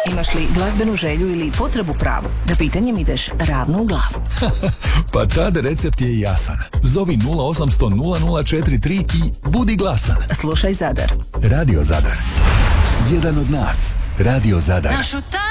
Imaš li glazbenu želju ili potrebu pravu? Da pitanjem ideš ravno u glavu. Pa tad recept je jasan. Zovi 0800 0043 i budi glasan. Slušaj Zadar. Radio Zadar. Jedan od nas. Radio Zadar. Našu